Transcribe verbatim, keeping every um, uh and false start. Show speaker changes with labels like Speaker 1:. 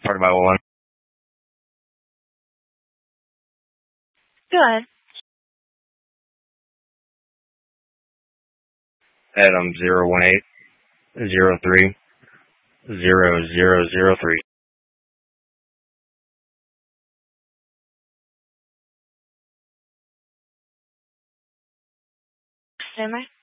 Speaker 1: Part of my one.
Speaker 2: Go ahead.
Speaker 1: Adam zero one eight zero three zero zero zero three.
Speaker 2: Stand by.